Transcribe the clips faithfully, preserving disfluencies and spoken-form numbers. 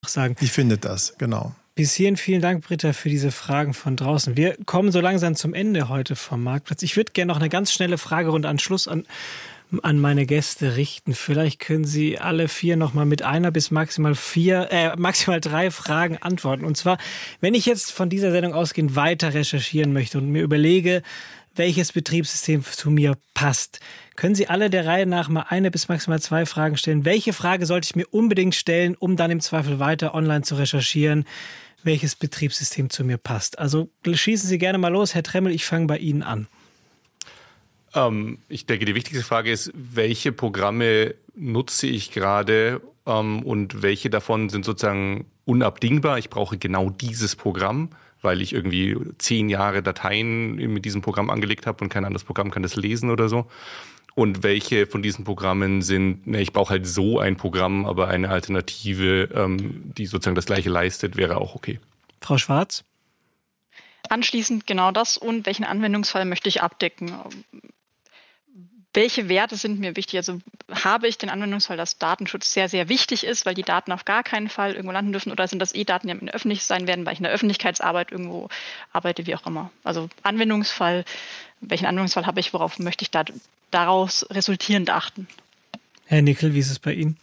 sagen. Die findet das, genau. Bis hierhin vielen Dank, Britta, für diese Fragen von draußen. Wir kommen so langsam zum Ende heute vom Marktplatz. Ich würde gerne noch eine ganz schnelle Fragerunde an Schluss an, an meine Gäste richten. Vielleicht können Sie alle vier noch mal mit einer bis maximal vier, äh, maximal drei Fragen antworten. Und zwar, wenn ich jetzt von dieser Sendung ausgehend weiter recherchieren möchte und mir überlege, welches Betriebssystem zu mir passt, können Sie alle der Reihe nach mal eine bis maximal zwei Fragen stellen. Welche Frage sollte ich mir unbedingt stellen, um dann im Zweifel weiter online zu recherchieren, welches Betriebssystem zu mir passt? Also schießen Sie gerne mal los. Herr Tremmel, ich fange bei Ihnen an. Ähm, ich denke, die wichtigste Frage ist, welche Programme nutze ich gerade ähm, und welche davon sind sozusagen unabdingbar? Ich brauche genau dieses Programm, weil ich irgendwie zehn Jahre Dateien mit diesem Programm angelegt habe und kein anderes Programm kann das lesen oder so. Und welche von diesen Programmen sind, ne, ich brauche halt so ein Programm, aber eine Alternative, ähm, die sozusagen das Gleiche leistet, wäre auch okay. Frau Schwarz? Anschließend genau das und welchen Anwendungsfall möchte ich abdecken? Welche Werte sind mir wichtig? Also habe ich den Anwendungsfall, dass Datenschutz sehr, sehr wichtig ist, weil die Daten auf gar keinen Fall irgendwo landen dürfen, oder sind das eh Daten, die am Ende öffentlich sein werden, weil ich in der Öffentlichkeitsarbeit irgendwo arbeite, wie auch immer. Also Anwendungsfall, welchen Anwendungsfall habe ich, worauf möchte ich da, daraus resultierend achten? Herr Nickel, wie ist es bei Ihnen?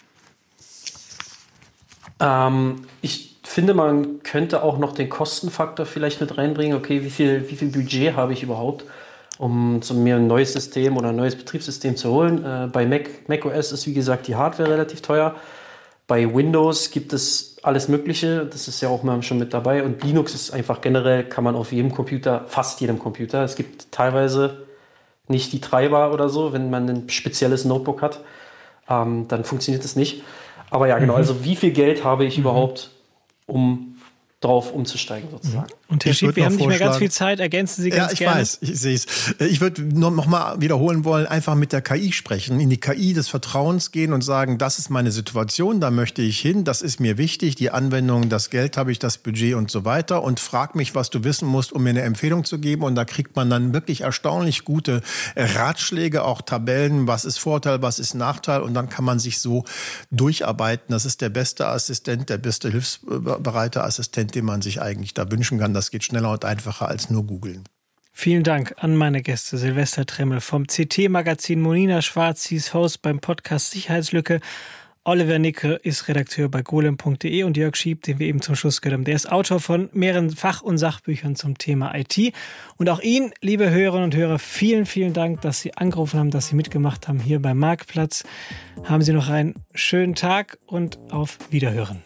Ähm, ich finde, man könnte auch noch den Kostenfaktor vielleicht mit reinbringen. Okay, wie viel, wie viel Budget habe ich überhaupt, um so mir ein neues System oder ein neues Betriebssystem zu holen? Äh, bei Mac, macOS ist, wie gesagt, die Hardware relativ teuer. Bei Windows gibt es alles Mögliche. Das ist ja auch mal schon mit dabei. Und Linux ist einfach generell, kann man auf jedem Computer, fast jedem Computer. Es gibt teilweise nicht die Treiber oder so, wenn man ein spezielles Notebook hat. Ähm, dann funktioniert das nicht. Aber ja, genau. Mhm. Also wie viel Geld habe ich mhm. überhaupt, um drauf umzusteigen sozusagen. Und Herr Schieb, wir haben nicht mehr ganz viel Zeit, ergänzen Sie ganz ja, ich gerne. weiß, ich sehe es. Ich würde noch, noch mal wiederholen wollen, einfach mit der K I sprechen, in die K I des Vertrauens gehen und sagen, das ist meine Situation, da möchte ich hin, das ist mir wichtig, die Anwendung, das Geld habe ich, das Budget und so weiter, und frag mich, was du wissen musst, um mir eine Empfehlung zu geben, und da kriegt man dann wirklich erstaunlich gute Ratschläge, auch Tabellen, was ist Vorteil, was ist Nachteil, und dann kann man sich so durcharbeiten. Das ist der beste Assistent, der beste hilfsbereite Assistent, den man sich eigentlich da wünschen kann. Das geht schneller und einfacher als nur googeln. Vielen Dank an meine Gäste. Silvester Tremmel vom C T-Magazin, Monina Schwarz, sie ist Host beim Podcast Sicherheitslücke. Oliver Nickel ist Redakteur bei golem punkt de und Jörg Schieb, den wir eben zum Schluss gehört haben, der ist Autor von mehreren Fach- und Sachbüchern zum Thema I T. Und auch Ihnen, liebe Hörerinnen und Hörer, vielen, vielen Dank, dass Sie angerufen haben, dass Sie mitgemacht haben hier beim Marktplatz. Haben Sie noch einen schönen Tag und auf Wiederhören.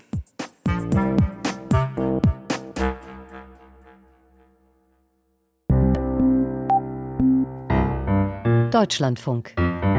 Deutschlandfunk.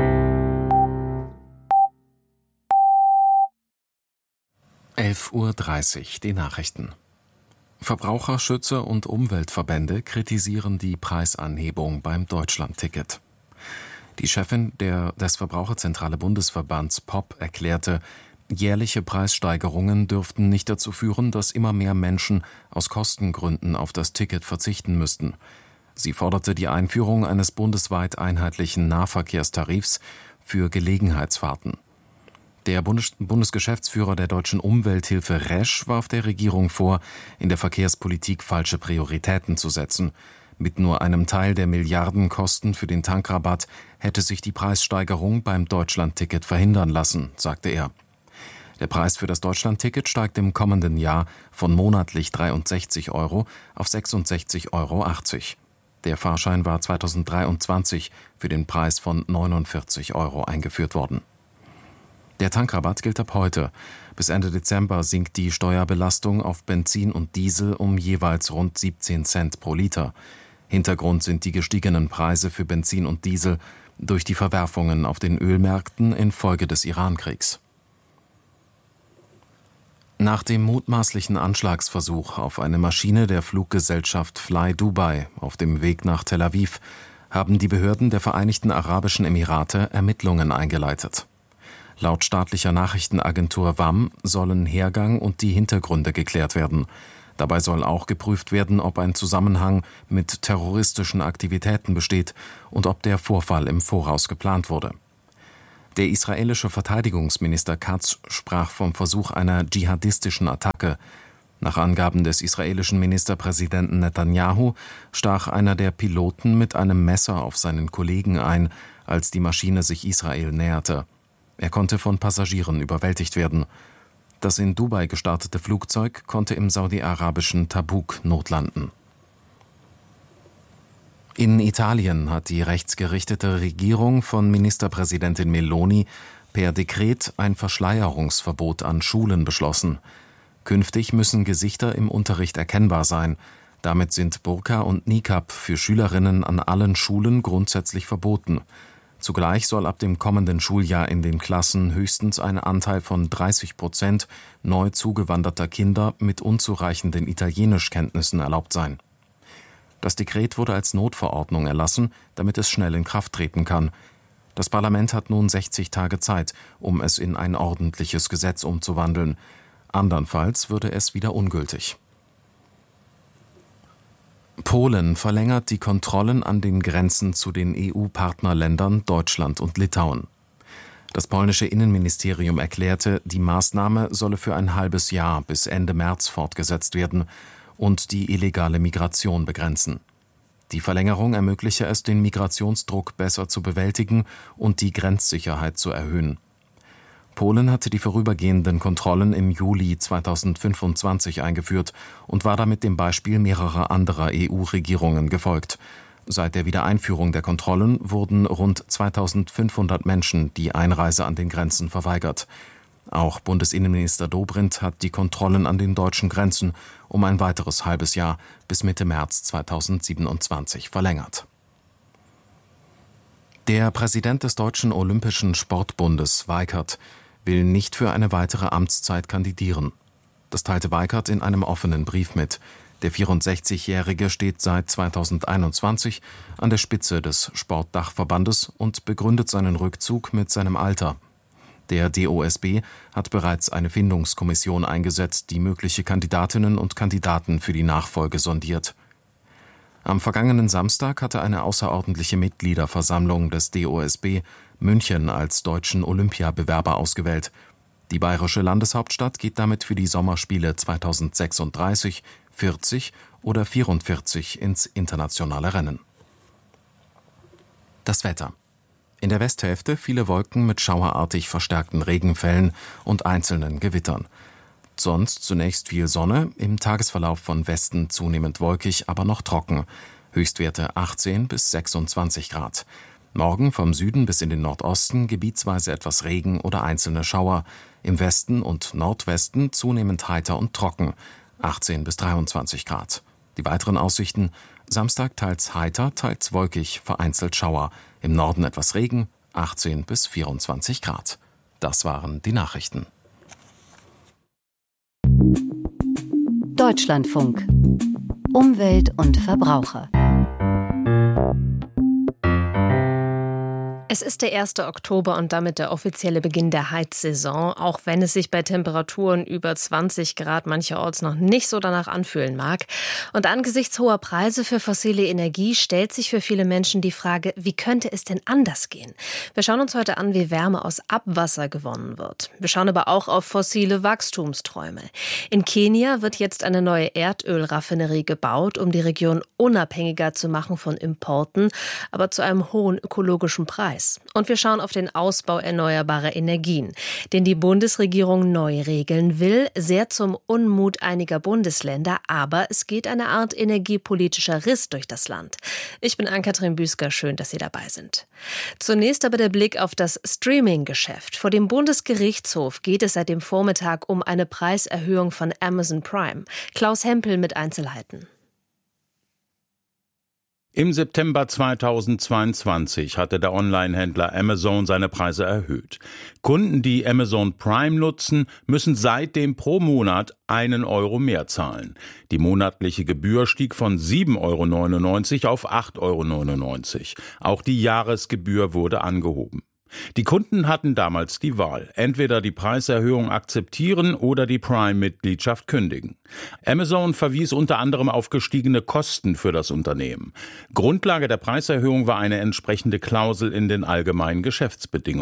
elf Uhr dreißig, die Nachrichten. Verbraucherschützer und Umweltverbände kritisieren die Preisanhebung beim Deutschlandticket. Die Chefin der, des Verbraucherzentrale Bundesverbands P O P erklärte, jährliche Preissteigerungen dürften nicht dazu führen, dass immer mehr Menschen aus Kostengründen auf das Ticket verzichten müssten. Sie forderte die Einführung eines bundesweit einheitlichen Nahverkehrstarifs für Gelegenheitsfahrten. Der Bundes- Bundesgeschäftsführer der Deutschen Umwelthilfe Resch warf der Regierung vor, in der Verkehrspolitik falsche Prioritäten zu setzen. Mit nur einem Teil der Milliardenkosten für den Tankrabatt hätte sich die Preissteigerung beim Deutschlandticket verhindern lassen, sagte er. Der Preis für das Deutschlandticket steigt im kommenden Jahr von monatlich dreiundsechzig Euro auf sechsundsechzig Euro achtzig. Der Fahrschein war zweitausenddreiundzwanzig für den Preis von neunundvierzig Euro eingeführt worden. Der Tankrabatt gilt ab heute. Bis Ende Dezember sinkt die Steuerbelastung auf Benzin und Diesel um jeweils rund siebzehn Cent pro Liter. Hintergrund sind die gestiegenen Preise für Benzin und Diesel durch die Verwerfungen auf den Ölmärkten infolge des Irankriegs. Nach dem mutmaßlichen Anschlagsversuch auf eine Maschine der Fluggesellschaft Fly Dubai auf dem Weg nach Tel Aviv haben die Behörden der Vereinigten Arabischen Emirate Ermittlungen eingeleitet. Laut staatlicher Nachrichtenagentur W A M sollen Hergang und die Hintergründe geklärt werden. Dabei soll auch geprüft werden, ob ein Zusammenhang mit terroristischen Aktivitäten besteht und ob der Vorfall im Voraus geplant wurde. Der israelische Verteidigungsminister Katz sprach vom Versuch einer dschihadistischen Attacke. Nach Angaben des israelischen Ministerpräsidenten Netanyahu stach einer der Piloten mit einem Messer auf seinen Kollegen ein, als die Maschine sich Israel näherte. Er konnte von Passagieren überwältigt werden. Das in Dubai gestartete Flugzeug konnte im saudi-arabischen Tabuk notlanden. In Italien hat die rechtsgerichtete Regierung von Ministerpräsidentin Meloni per Dekret ein Verschleierungsverbot an Schulen beschlossen. Künftig müssen Gesichter im Unterricht erkennbar sein. Damit sind Burka und Niqab für Schülerinnen an allen Schulen grundsätzlich verboten. Zugleich soll ab dem kommenden Schuljahr in den Klassen höchstens ein Anteil von dreißig Prozent neu zugewanderter Kinder mit unzureichenden Italienischkenntnissen erlaubt sein. Das Dekret wurde als Notverordnung erlassen, damit es schnell in Kraft treten kann. Das Parlament hat nun sechzig Tage Zeit, um es in ein ordentliches Gesetz umzuwandeln. Andernfalls würde es wieder ungültig. Polen verlängert die Kontrollen an den Grenzen zu den E U-Partnerländern Deutschland und Litauen. Das polnische Innenministerium erklärte, die Maßnahme solle für ein halbes Jahr bis Ende März fortgesetzt werden und die illegale Migration begrenzen. Die Verlängerung ermögliche es, den Migrationsdruck besser zu bewältigen und die Grenzsicherheit zu erhöhen. Polen hatte die vorübergehenden Kontrollen im Juli zweitausendfünfundzwanzig eingeführt und war damit dem Beispiel mehrerer anderer E U-Regierungen gefolgt. Seit der Wiedereinführung der Kontrollen wurden rund zweitausendfünfhundert Menschen die Einreise an den Grenzen verweigert. Auch Bundesinnenminister Dobrindt hat die Kontrollen an den deutschen Grenzen um ein weiteres halbes Jahr bis Mitte März zweitausendsiebenundzwanzig verlängert. Der Präsident des Deutschen Olympischen Sportbundes, Weikert, will nicht für eine weitere Amtszeit kandidieren. Das teilte Weikert in einem offenen Brief mit. Der vierundsechzigjährige steht seit zweitausendeinundzwanzig an der Spitze des Sportdachverbandes und begründet seinen Rückzug mit seinem Alter. Der D O S B hat bereits eine Findungskommission eingesetzt, die mögliche Kandidatinnen und Kandidaten für die Nachfolge sondiert. Am vergangenen Samstag hatte eine außerordentliche Mitgliederversammlung des D O S B München als deutschen Olympiabewerber ausgewählt. Die bayerische Landeshauptstadt geht damit für die Sommerspiele zweitausendsechsunddreißig, vierzig oder vierundvierzig ins internationale Rennen. Das Wetter. In der Westhälfte viele Wolken mit schauerartig verstärkten Regenfällen und einzelnen Gewittern. Sonst zunächst viel Sonne, im Tagesverlauf von Westen zunehmend wolkig, aber noch trocken. Höchstwerte achtzehn bis sechsundzwanzig Grad. Morgen vom Süden bis in den Nordosten gebietsweise etwas Regen oder einzelne Schauer. Im Westen und Nordwesten zunehmend heiter und trocken. achtzehn bis dreiundzwanzig Grad. Die weiteren Aussichten: Samstag teils heiter, teils wolkig, vereinzelt Schauer. Im Norden etwas Regen, achtzehn bis vierundzwanzig Grad. Das waren die Nachrichten. Deutschlandfunk. Umwelt und Verbraucher. Es ist der erste Oktober und damit der offizielle Beginn der Heizsaison, auch wenn es sich bei Temperaturen über zwanzig Grad mancherorts noch nicht so danach anfühlen mag. Und angesichts hoher Preise für fossile Energie stellt sich für viele Menschen die Frage, wie könnte es denn anders gehen? Wir schauen uns heute an, wie Wärme aus Abwasser gewonnen wird. Wir schauen aber auch auf fossile Wachstumsträume. In Kenia wird jetzt eine neue Erdölraffinerie gebaut, um die Region unabhängiger zu machen von Importen, aber zu einem hohen ökologischen Preis. Und wir schauen auf den Ausbau erneuerbarer Energien, den die Bundesregierung neu regeln will, sehr zum Unmut einiger Bundesländer, aber es geht eine Art energiepolitischer Riss durch das Land. Ich bin Ann-Kathrin Büsker, schön, dass Sie dabei sind. Zunächst aber der Blick auf das Streaming-Geschäft. Vor dem Bundesgerichtshof geht es seit dem Vormittag um eine Preiserhöhung von Amazon Prime. Klaus Hempel mit Einzelheiten. Im September zweitausendzweiundzwanzig hatte der Online-Händler Amazon seine Preise erhöht. Kunden, die Amazon Prime nutzen, müssen seitdem pro Monat einen Euro mehr zahlen. Die monatliche Gebühr stieg von sieben Euro neunundneunzig auf acht Euro neunundneunzig. Auch die Jahresgebühr wurde angehoben. Die Kunden hatten damals die Wahl, entweder die Preiserhöhung akzeptieren oder die Prime-Mitgliedschaft kündigen. Amazon verwies unter anderem auf gestiegene Kosten für das Unternehmen. Grundlage der Preiserhöhung war eine entsprechende Klausel in den allgemeinen Geschäftsbedingungen.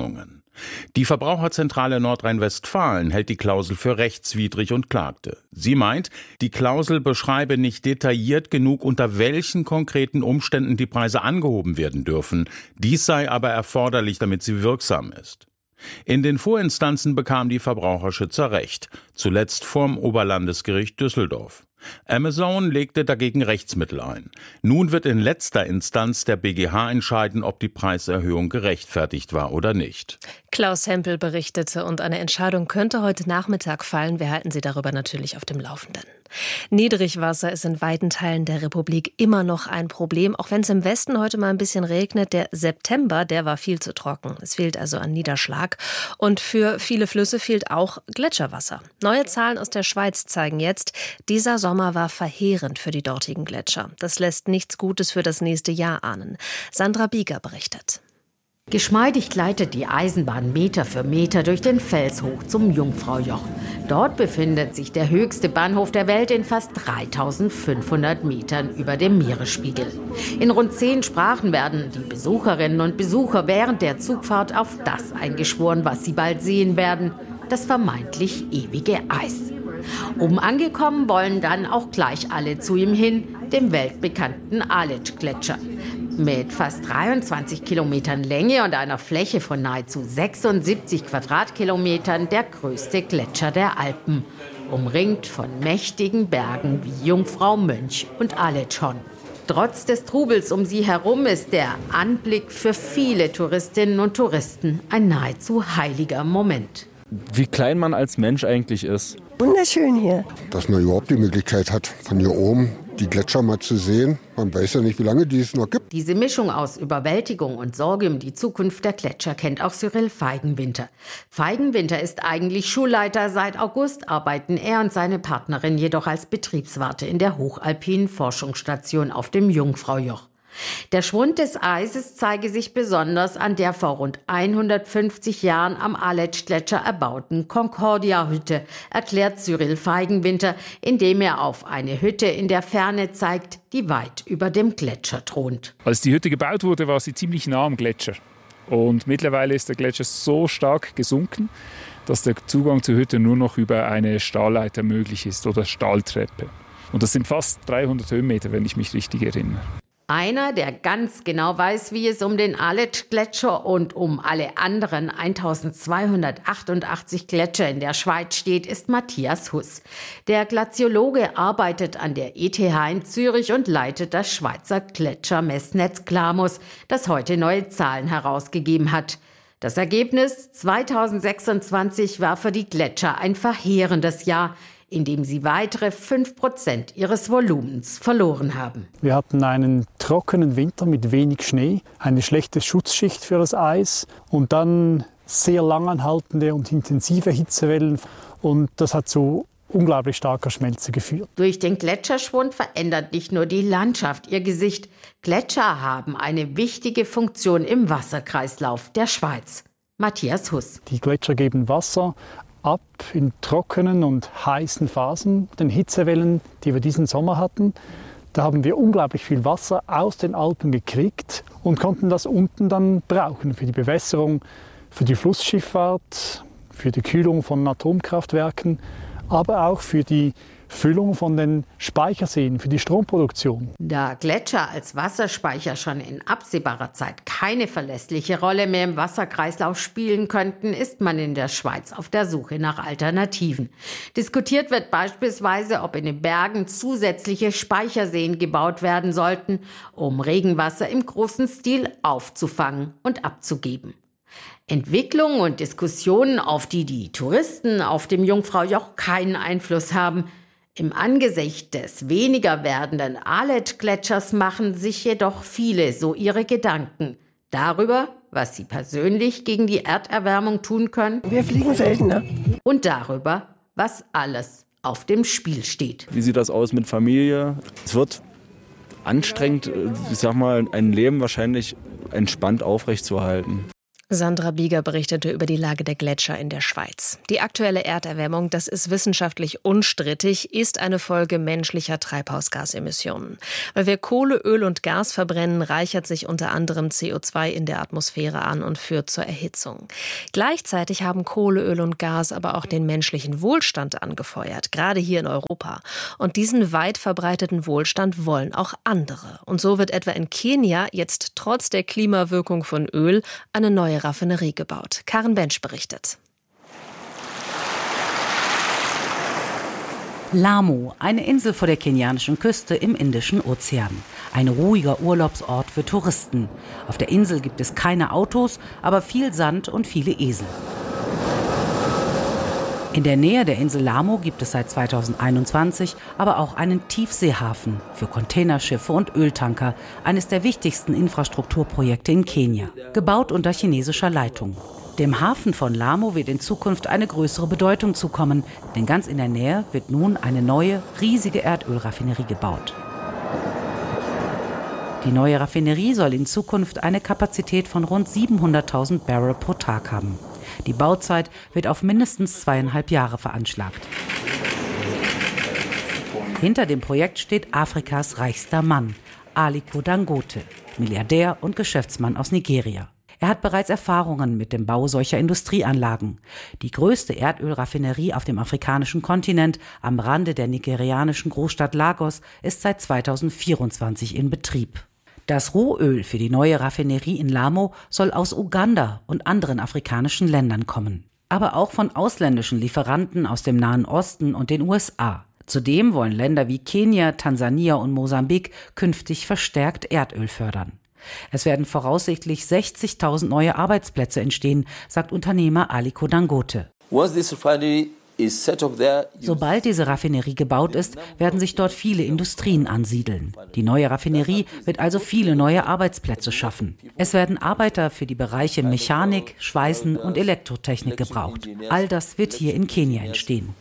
Die Verbraucherzentrale Nordrhein-Westfalen hält die Klausel für rechtswidrig und klagte. Sie meint, die Klausel beschreibe nicht detailliert genug, unter welchen konkreten Umständen die Preise angehoben werden dürfen. Dies sei aber erforderlich, damit sie wirksam ist. In den Vorinstanzen bekamen die Verbraucherschützer Recht, zuletzt vorm Oberlandesgericht Düsseldorf. Amazon legte dagegen Rechtsmittel ein. Nun wird in letzter Instanz der B G H entscheiden, ob die Preiserhöhung gerechtfertigt war oder nicht. Klaus Hempel berichtete und eine Entscheidung könnte heute Nachmittag fallen. Wir halten Sie darüber natürlich auf dem Laufenden. Niedrigwasser ist in weiten Teilen der Republik immer noch ein Problem, auch wenn es im Westen heute mal ein bisschen regnet. Der September, der war viel zu trocken. Es fehlt also an Niederschlag. Und für viele Flüsse fehlt auch Gletscherwasser. Neue Zahlen aus der Schweiz zeigen jetzt, dieser Sommer war verheerend für die dortigen Gletscher. Das lässt nichts Gutes für das nächste Jahr ahnen. Sandra Bieger berichtet. Geschmeidig gleitet die Eisenbahn Meter für Meter durch den Fels hoch zum Jungfraujoch. Dort befindet sich der höchste Bahnhof der Welt in fast dreitausendfünfhundert Metern über dem Meeresspiegel. In rund zehn Sprachen werden die Besucherinnen und Besucher während der Zugfahrt auf das eingeschworen, was sie bald sehen werden: das vermeintlich ewige Eis. Oben angekommen wollen dann auch gleich alle zu ihm hin, dem weltbekannten Aletsch-Gletscher. Mit fast dreiundzwanzig Kilometern Länge und einer Fläche von nahezu sechsundsiebzig Quadratkilometern der größte Gletscher der Alpen, umringt von mächtigen Bergen wie Jungfrau, Mönch und Aletschhorn. Trotz des Trubels um sie herum ist der Anblick für viele Touristinnen und Touristen ein nahezu heiliger Moment. Wie klein man als Mensch eigentlich ist. Wunderschön hier. Dass man überhaupt die Möglichkeit hat, von hier oben die Gletscher mal zu sehen. Man weiß ja nicht, wie lange die es noch gibt. Diese Mischung aus Überwältigung und Sorge um die Zukunft der Gletscher kennt auch Cyril Feigenwinter. Feigenwinter ist eigentlich Schulleiter. Seit August arbeiten er und seine Partnerin jedoch als Betriebswarte in der hochalpinen Forschungsstation auf dem Jungfraujoch. Der Schwund des Eises zeige sich besonders an der vor rund hundertfünfzig Jahren am Aletsch-Gletscher erbauten Concordia-Hütte, erklärt Cyril Feigenwinter, indem er auf eine Hütte in der Ferne zeigt, die weit über dem Gletscher thront. Als die Hütte gebaut wurde, war sie ziemlich nah am Gletscher. Und mittlerweile ist der Gletscher so stark gesunken, dass der Zugang zur Hütte nur noch über eine Stahlleiter möglich ist oder Stahltreppe. Und das sind fast dreihundert Höhenmeter, wenn ich mich richtig erinnere. Einer, der ganz genau weiß, wie es um den Aletsch-Gletscher und um alle anderen eintausendzweihundertachtundachtzig Gletscher in der Schweiz steht, ist Matthias Huss. Der Glaziologe arbeitet an der E T H in Zürich und leitet das Schweizer Gletschermessnetz Glamus, das heute neue Zahlen herausgegeben hat. Das Ergebnis zweitausendsechsundzwanzig war für die Gletscher ein verheerendes Jahr, in dem sie weitere fünf Prozent ihres Volumens verloren haben. Wir hatten einen trockenen Winter mit wenig Schnee, eine schlechte Schutzschicht für das Eis und dann sehr langanhaltende und intensive Hitzewellen. Und das hat zu unglaublich starker Schmelze geführt. Durch den Gletscherschwund verändert nicht nur die Landschaft ihr Gesicht. Gletscher haben eine wichtige Funktion im Wasserkreislauf der Schweiz. Matthias Huss. Die Gletscher geben Wasser ab in trockenen und heißen Phasen, den Hitzewellen, die wir diesen Sommer hatten. Da haben wir unglaublich viel Wasser aus den Alpen gekriegt und konnten das unten dann brauchen für die Bewässerung, für die Flussschifffahrt, für die Kühlung von Atomkraftwerken, aber auch für die Füllung von den Speicherseen, für die Stromproduktion. Da Gletscher als Wasserspeicher schon in absehbarer Zeit keine verlässliche Rolle mehr im Wasserkreislauf spielen könnten, ist man in der Schweiz auf der Suche nach Alternativen. Diskutiert wird beispielsweise, ob in den Bergen zusätzliche Speicherseen gebaut werden sollten, um Regenwasser im großen Stil aufzufangen und abzugeben. Entwicklungen und Diskussionen, auf die die Touristen auf dem Jungfraujoch keinen Einfluss haben. Im Angesicht des weniger werdenden Aletsch-Gletschers machen sich jedoch viele so ihre Gedanken darüber, was sie persönlich gegen die Erderwärmung tun können. Wir fliegen seltener. Und darüber, was alles auf dem Spiel steht. Wie sieht das aus mit Familie? Es wird anstrengend, ich sag mal, ein Leben wahrscheinlich entspannt aufrechtzuerhalten. Sandra Bieger berichtete über die Lage der Gletscher in der Schweiz. Die aktuelle Erderwärmung, das ist wissenschaftlich unstrittig, ist eine Folge menschlicher Treibhausgasemissionen. Weil wir Kohle, Öl und Gas verbrennen, reichert sich unter anderem C O zwei in der Atmosphäre an und führt zur Erhitzung. Gleichzeitig haben Kohle, Öl und Gas aber auch den menschlichen Wohlstand angefeuert, gerade hier in Europa. Und diesen weit verbreiteten Wohlstand wollen auch andere. Und so wird etwa in Kenia jetzt trotz der Klimawirkung von Öl eine neue Raffinerie gebaut. Karen Bensch berichtet. Lamu, eine Insel vor der kenianischen Küste im Indischen Ozean. Ein ruhiger Urlaubsort für Touristen. Auf der Insel gibt es keine Autos, aber viel Sand und viele Esel. In der Nähe der Insel Lamu gibt es seit zweitausendeinundzwanzig aber auch einen Tiefseehafen für Containerschiffe und Öltanker, eines der wichtigsten Infrastrukturprojekte in Kenia, gebaut unter chinesischer Leitung. Dem Hafen von Lamu wird in Zukunft eine größere Bedeutung zukommen, denn ganz in der Nähe wird nun eine neue, riesige Erdölraffinerie gebaut. Die neue Raffinerie soll in Zukunft eine Kapazität von rund siebenhunderttausend Barrel pro Tag haben. Die Bauzeit wird auf mindestens zweieinhalb Jahre veranschlagt. Hinter dem Projekt steht Afrikas reichster Mann, Aliko Dangote, Milliardär und Geschäftsmann aus Nigeria. Er hat bereits Erfahrungen mit dem Bau solcher Industrieanlagen. Die größte Erdölraffinerie auf dem afrikanischen Kontinent am Rande der nigerianischen Großstadt Lagos ist seit zweitausendvierundzwanzig in Betrieb. Das Rohöl für die neue Raffinerie in Lamu soll aus Uganda und anderen afrikanischen Ländern kommen. Aber auch von ausländischen Lieferanten aus dem Nahen Osten und den U S A. Zudem wollen Länder wie Kenia, Tansania und Mosambik künftig verstärkt Erdöl fördern. Es werden voraussichtlich sechzigtausend neue Arbeitsplätze entstehen, sagt Unternehmer Aliko Dangote. Sobald diese Raffinerie gebaut ist, werden sich dort viele Industrien ansiedeln. Die neue Raffinerie wird also viele neue Arbeitsplätze schaffen. Es werden Arbeiter für die Bereiche Mechanik, Schweißen und Elektrotechnik gebraucht. All das wird hier in Kenia entstehen.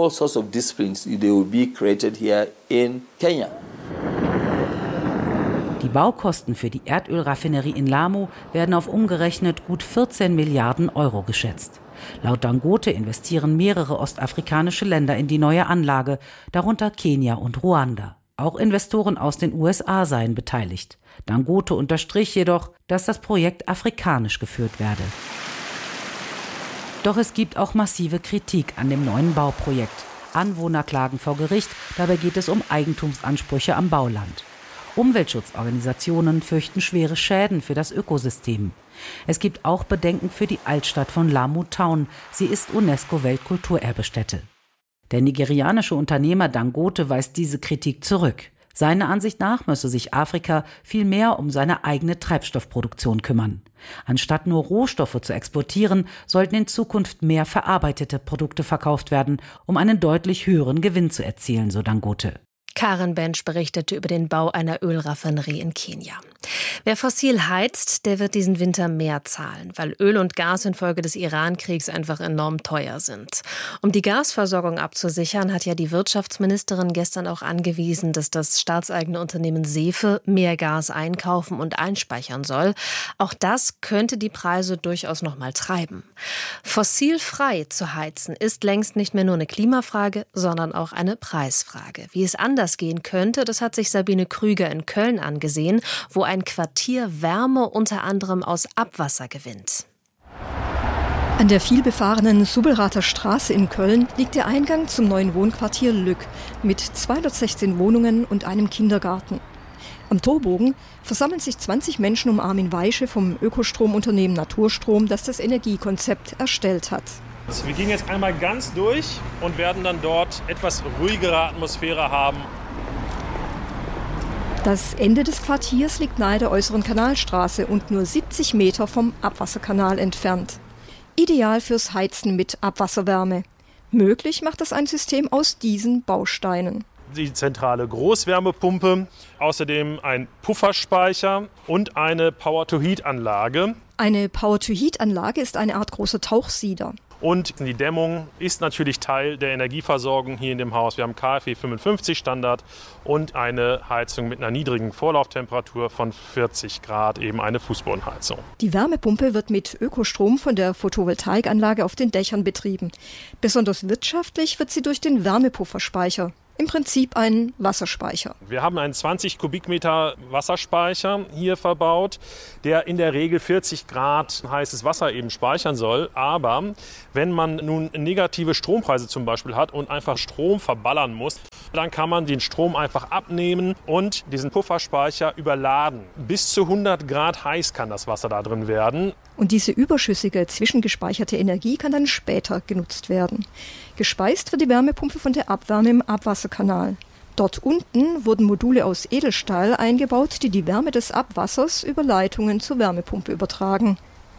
Die Baukosten für die Erdölraffinerie in Lamu werden auf umgerechnet gut vierzehn Milliarden Euro geschätzt. Laut Dangote investieren mehrere ostafrikanische Länder in die neue Anlage, darunter Kenia und Ruanda. Auch Investoren aus den U S A seien beteiligt. Dangote unterstrich jedoch, dass das Projekt afrikanisch geführt werde. Doch es gibt auch massive Kritik an dem neuen Bauprojekt. Anwohner klagen vor Gericht, dabei geht es um Eigentumsansprüche am Bauland. Umweltschutzorganisationen fürchten schwere Schäden für das Ökosystem. Es gibt auch Bedenken für die Altstadt von Lamu Town. Sie ist UNESCO-Weltkulturerbestätte. Der nigerianische Unternehmer Dangote weist diese Kritik zurück. Seiner Ansicht nach müsse sich Afrika viel mehr um seine eigene Treibstoffproduktion kümmern. Anstatt nur Rohstoffe zu exportieren, sollten in Zukunft mehr verarbeitete Produkte verkauft werden, um einen deutlich höheren Gewinn zu erzielen, so Dangote. Karen Bensch berichtete über den Bau einer Ölraffinerie in Kenia. Wer fossil heizt, der wird diesen Winter mehr zahlen, weil Öl und Gas infolge des Iran-Kriegs einfach enorm teuer sind. Um die Gasversorgung abzusichern, hat ja die Wirtschaftsministerin gestern auch angewiesen, dass das staatseigene Unternehmen Sefe mehr Gas einkaufen und einspeichern soll. Auch das könnte die Preise durchaus noch mal treiben. Fossilfrei zu heizen ist längst nicht mehr nur eine Klimafrage, sondern auch eine Preisfrage. Wie es anders gehen könnte, das hat sich Sabine Krüger in Köln angesehen, wo ein Quartier Wärme unter anderem aus Abwasser gewinnt. An der vielbefahrenen Subbelrather Straße in Köln liegt der Eingang zum neuen Wohnquartier Lück mit zweihundertsechzehn Wohnungen und einem Kindergarten. Am Torbogen versammeln sich zwanzig Menschen um Armin Weische vom Ökostromunternehmen Naturstrom, das das Energiekonzept erstellt hat. Wir gehen jetzt einmal ganz durch und werden dann dort etwas ruhigere Atmosphäre haben. Das Ende des Quartiers liegt nahe der äußeren Kanalstraße und nur siebzig Meter vom Abwasserkanal entfernt. Ideal fürs Heizen mit Abwasserwärme. Möglich macht das ein System aus diesen Bausteinen. Die zentrale Großwärmepumpe, außerdem ein Pufferspeicher und eine Power-to-Heat-Anlage. Eine Power-to-Heat-Anlage ist eine Art großer Tauchsieder. Und die Dämmung ist natürlich Teil der Energieversorgung hier in dem Haus. Wir haben K f E fünfundfünfzig Standard und eine Heizung mit einer niedrigen Vorlauftemperatur von vierzig Grad, eben eine Fußbodenheizung. Die Wärmepumpe wird mit Ökostrom von der Photovoltaikanlage auf den Dächern betrieben. Besonders wirtschaftlich wird sie durch den Wärmepufferspeicher. Im Prinzip ein Wasserspeicher. Wir haben einen zwanzig Kubikmeter Wasserspeicher hier verbaut, der in der Regel vierzig Grad heißes Wasser eben speichern soll. Aber wenn man nun negative Strompreise zum Beispiel hat und einfach Strom verballern muss, dann kann man den Strom einfach abnehmen und diesen Pufferspeicher überladen. Bis zu hundert Grad heiß kann das Wasser da drin werden. Und diese überschüssige, zwischengespeicherte Energie kann dann später genutzt werden. Gespeist wird die Wärmepumpe von der Abwärme im Abwasserkanal. Dort unten wurden Module aus Edelstahl eingebaut, die die Wärme des Abwassers über Leitungen zur Wärmepumpe übertragen.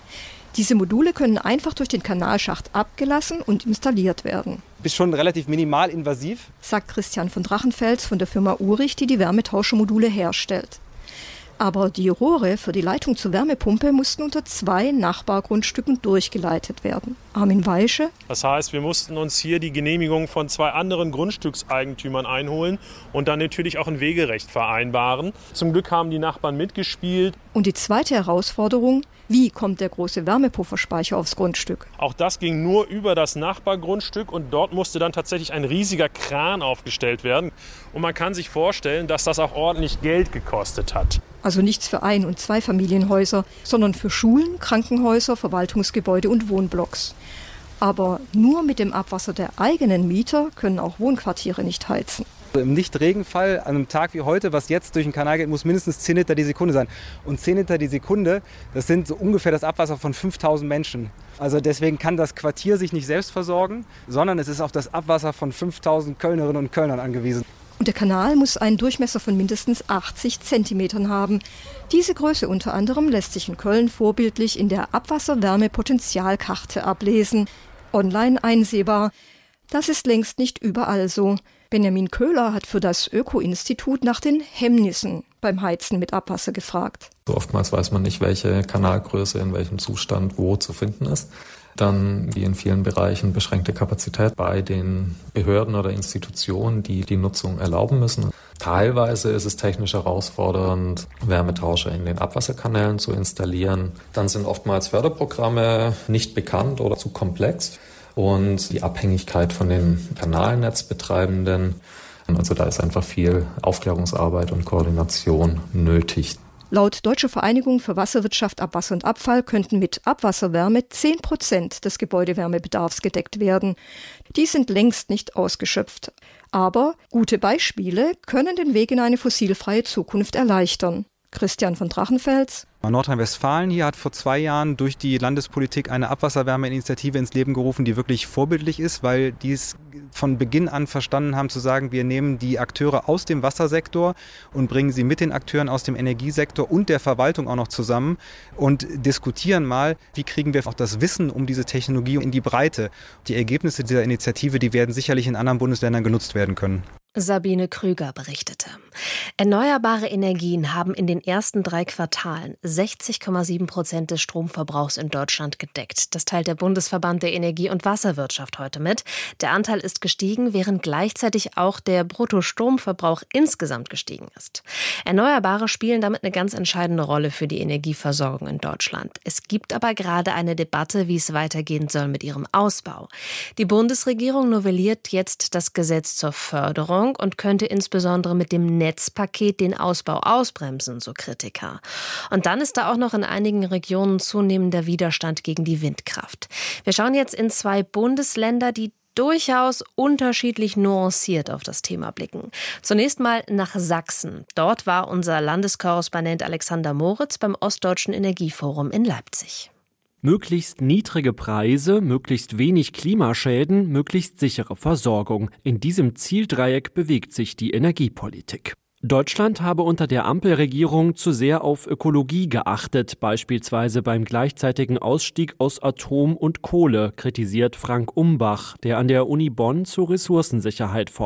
Diese Module können einfach durch den Kanalschacht abgelassen und installiert werden. Ist schon relativ minimal invasiv, sagt Christian von Drachenfels von der Firma Urich, die die Wärmetauschermodule herstellt. Aber die Rohre für die Leitung zur Wärmepumpe mussten unter zwei Nachbargrundstücken durchgeleitet werden. Armin Weische. Das heißt, wir mussten uns hier die Genehmigung von zwei anderen Grundstückseigentümern einholen und dann natürlich auch ein Wegerecht vereinbaren. Zum Glück haben die Nachbarn mitgespielt. Und die zweite Herausforderung: Wie kommt der große Wärmepufferspeicher aufs Grundstück? Auch das ging nur über das Nachbargrundstück und dort musste dann tatsächlich ein riesiger Kran aufgestellt werden. Und man kann sich vorstellen, dass das auch ordentlich Geld gekostet hat. Also nichts für Ein- und Zweifamilienhäuser, sondern für Schulen, Krankenhäuser, Verwaltungsgebäude und Wohnblocks. Aber nur mit dem Abwasser der eigenen Mieter können auch Wohnquartiere nicht heizen. Im Nichtregenfall, an einem Tag wie heute, was jetzt durch den Kanal geht, muss mindestens zehn Liter die Sekunde sein. Und zehn Liter die Sekunde, das sind so ungefähr das Abwasser von fünftausend Menschen. Also deswegen kann das Quartier sich nicht selbst versorgen, sondern es ist auf das Abwasser von fünftausend Kölnerinnen und Kölnern angewiesen. Und der Kanal muss einen Durchmesser von mindestens achtzig Zentimetern haben. Diese Größe unter anderem lässt sich in Köln vorbildlich in der Abwasserwärmepotentialkarte ablesen. Online einsehbar. Das ist längst nicht überall so. Benjamin Köhler hat für das Öko-Institut nach den Hemmnissen beim Heizen mit Abwasser gefragt. So oftmals weiß man nicht, welche Kanalgröße in welchem Zustand wo zu finden ist. Dann, wie in vielen Bereichen, beschränkte Kapazität bei den Behörden oder Institutionen, die die Nutzung erlauben müssen. Teilweise ist es technisch herausfordernd, Wärmetauscher in den Abwasserkanälen zu installieren. Dann sind oftmals Förderprogramme nicht bekannt oder zu komplex. Und die Abhängigkeit von den Kanalnetzbetreibenden. Also da ist einfach viel Aufklärungsarbeit und Koordination nötig. Laut Deutscher Vereinigung für Wasserwirtschaft, Abwasser und Abfall könnten mit Abwasserwärme zehn Prozent des Gebäudewärmebedarfs gedeckt werden. Die sind längst nicht ausgeschöpft. Aber gute Beispiele können den Weg in eine fossilfreie Zukunft erleichtern. Christian von Drachenfels. Nordrhein-Westfalen hier hat vor zwei Jahren durch die Landespolitik eine Abwasserwärmeinitiative ins Leben gerufen, die wirklich vorbildlich ist, weil die es von Beginn an verstanden haben zu sagen, wir nehmen die Akteure aus dem Wassersektor und bringen sie mit den Akteuren aus dem Energiesektor und der Verwaltung auch noch zusammen und diskutieren mal, wie kriegen wir auch das Wissen um diese Technologie in die Breite. Die Ergebnisse dieser Initiative, die werden sicherlich in anderen Bundesländern genutzt werden können. Sabine Krüger berichtete. Erneuerbare Energien haben in den ersten drei Quartalen sechzig Komma sieben Prozent des Stromverbrauchs in Deutschland gedeckt. Das teilt der Bundesverband der Energie- und Wasserwirtschaft heute mit. Der Anteil ist gestiegen, während gleichzeitig auch der Bruttostromverbrauch insgesamt gestiegen ist. Erneuerbare spielen damit eine ganz entscheidende Rolle für die Energieversorgung in Deutschland. Es gibt aber gerade eine Debatte, wie es weitergehen soll mit ihrem Ausbau. Die Bundesregierung novelliert jetzt das Gesetz zur Förderung und könnte insbesondere mit dem Netzpaket den Ausbau ausbremsen, so Kritiker. Und dann ist da auch noch in einigen Regionen zunehmender Widerstand gegen die Windkraft. Wir schauen jetzt in zwei Bundesländer, die durchaus unterschiedlich nuanciert auf das Thema blicken. Zunächst mal nach Sachsen. Dort war unser Landeskorrespondent Alexander Moritz beim Ostdeutschen Energieforum in Leipzig. Möglichst niedrige Preise, möglichst wenig Klimaschäden, möglichst sichere Versorgung. In diesem Zieldreieck bewegt sich die Energiepolitik. Deutschland habe unter der Ampelregierung zu sehr auf Ökologie geachtet, beispielsweise beim gleichzeitigen Ausstieg aus Atom und Kohle, kritisiert Frank Umbach, der an der Uni Bonn zur Ressourcensicherheit forscht.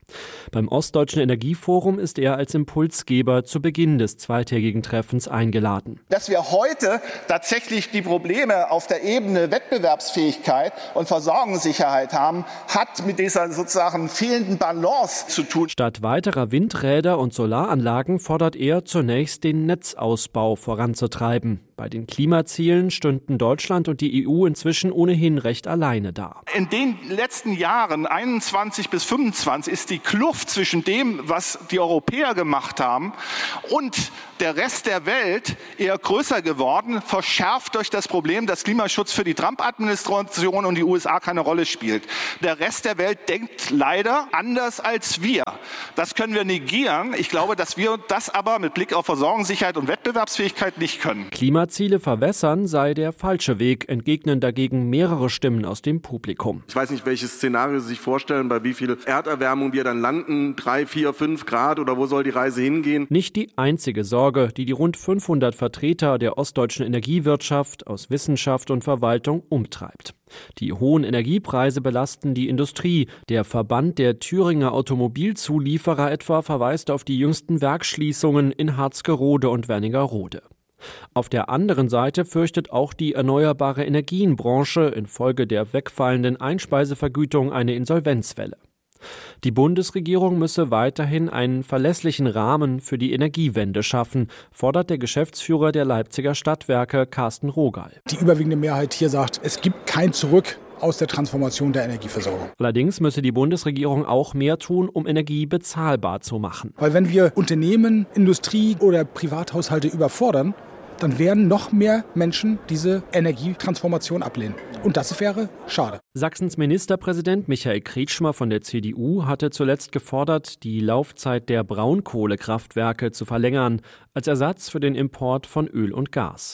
Beim Ostdeutschen Energieforum ist er als Impulsgeber zu Beginn des zweitägigen Treffens eingeladen. Dass wir heute tatsächlich die Probleme auf der Ebene Wettbewerbsfähigkeit und Versorgungssicherheit haben, hat mit dieser sozusagen fehlenden Balance zu tun. Statt weiterer Windräder und Solaranlagen fordert er zunächst den Netzausbau voranzutreiben. Bei den Klimazielen stünden Deutschland und die E U inzwischen ohnehin recht alleine da. In den letzten Jahren, einundzwanzig bis fünfundzwanzig, ist die Kluft zwischen dem, was die Europäer gemacht haben, und der Rest der Welt eher größer geworden, verschärft durch das Problem, dass Klimaschutz für die Trump-Administration und die U S A keine Rolle spielt. Der Rest der Welt denkt leider anders als wir. Das können wir negieren. Ich glaube, dass wir das aber mit Blick auf Versorgungssicherheit und Wettbewerbsfähigkeit nicht können. Klimaziele verwässern sei der falsche Weg, entgegnen dagegen mehrere Stimmen aus dem Publikum. Ich weiß nicht, welches Szenario Sie sich vorstellen, bei wie viel Erderwärmung wir dann landen, drei, vier, fünf Grad oder wo soll die Reise hingehen? Nicht die einzige Sorge, die die rund fünfhundert Vertreter der ostdeutschen Energiewirtschaft aus Wissenschaft und Verwaltung umtreibt. Die hohen Energiepreise belasten die Industrie. Der Verband der Thüringer Automobilzulieferer etwa verweist auf die jüngsten Werksschließungen in Harzgerode und Wernigerode. Auf der anderen Seite fürchtet auch die erneuerbare Energienbranche infolge der wegfallenden Einspeisevergütung eine Insolvenzwelle. Die Bundesregierung müsse weiterhin einen verlässlichen Rahmen für die Energiewende schaffen, fordert der Geschäftsführer der Leipziger Stadtwerke Carsten Rogal. Die überwiegende Mehrheit hier sagt, es gibt kein Zurück aus der Transformation der Energieversorgung. Allerdings müsse die Bundesregierung auch mehr tun, um Energie bezahlbar zu machen. Weil wenn wir Unternehmen, Industrie oder Privathaushalte überfordern, dann werden noch mehr Menschen diese Energietransformation ablehnen. Und das wäre schade. Sachsens Ministerpräsident Michael Kretschmer von der C D U hatte zuletzt gefordert, die Laufzeit der Braunkohlekraftwerke zu verlängern, als Ersatz für den Import von Öl und Gas.